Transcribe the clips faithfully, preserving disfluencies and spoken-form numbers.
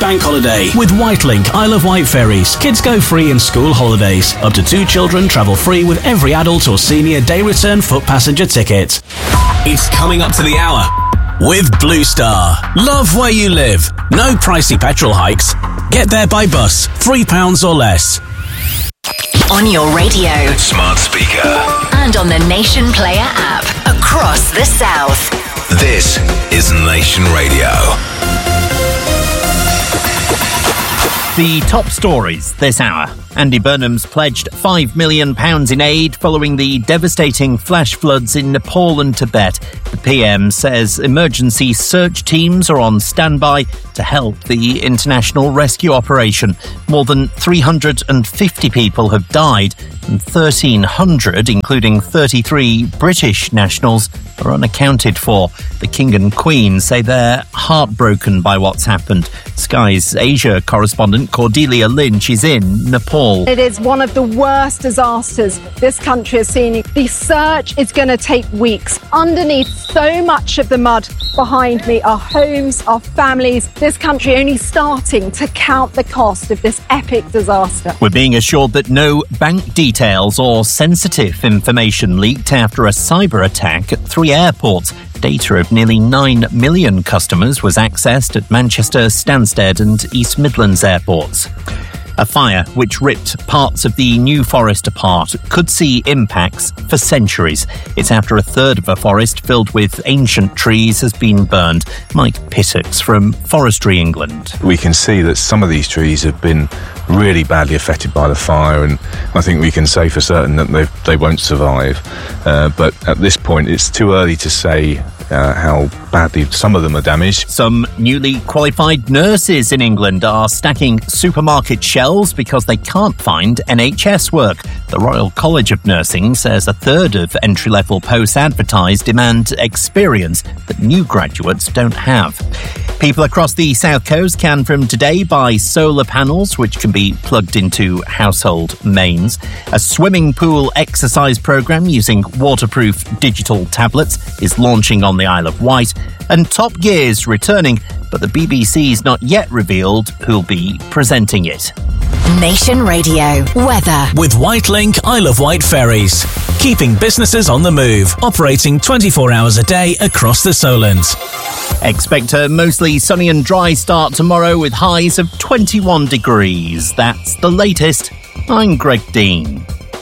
bank holiday with Whitelink Isle of Wight ferries. Kids go free in school holidays. Up to two children travel free with every adult or senior day return foot passenger ticket. It's coming up to the hour with Blue Star. Love where you live. No pricey petrol hikes. Get there by bus, three pounds or less. On your radio, smart speaker, and on the Nation Player app across the South. This is Nation Radio. The top stories this hour. Andy Burnham's pledged five million pounds in aid following the devastating flash floods in Nepal and Tibet. The P M says emergency search teams are on standby to help the international rescue operation. More than three hundred fifty people have died and thirteen hundred, including thirty-three British nationals, are unaccounted for. The King and Queen say they're heartbroken by what's happened. Sky's Asia correspondent Cordelia Lynch is in Nepal. It is one of the worst disasters this country has seen. The search is going to take weeks. Underneath so much of the mud behind me are homes, are families. This country only starting to count the cost of this epic disaster. We're being assured that no bank details or sensitive information leaked after a cyber attack at three airports. Data of nearly nine million customers was accessed at Manchester, Stansted and East Midlands airports. A fire which ripped parts of the New Forest apart could see impacts for centuries. It's after a third of a forest filled with ancient trees has been burned. Mike Pittocks from Forestry England. We can see that some of these trees have been really badly affected by the fire, and I think we can say for certain that they they won't survive. Uh, but at this point, it's too early to say uh, how badly some of them are damaged. Some newly qualified nurses in England are stacking supermarket shelves because they can't find N H S work. The Royal College of Nursing says a third of entry-level posts advertised demand experience that new graduates don't have. People across the South Coast can from today buy solar panels which can be plugged into household mains. A swimming pool exercise programme using waterproof digital tablets is launching on the Isle of Wight. And Top Gear's returning, but the B B C's not yet revealed who'll be presenting it. Nation Radio weather with Whitelink Isle of Wight ferries, keeping businesses on the move, operating twenty-four hours a day across the Solent. Expect a mostly sunny and dry start tomorrow with highs of twenty-one degrees. That's the latest. I'm Greg Dean.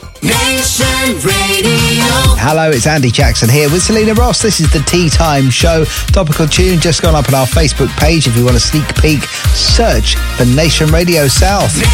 Nation Radio. Hello, it's Andy Jackson here with Selena Ross. This is the Tea Time Show. Topical tune just gone up on our Facebook page. If you want a sneak peek, search for Nation Radio South.